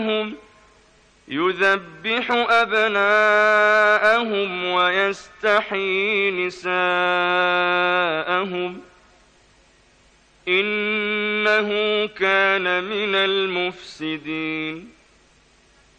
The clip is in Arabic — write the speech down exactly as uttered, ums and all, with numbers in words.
يذبح أبناءهم ويستحيي نساءهم إنه كان من المفسدين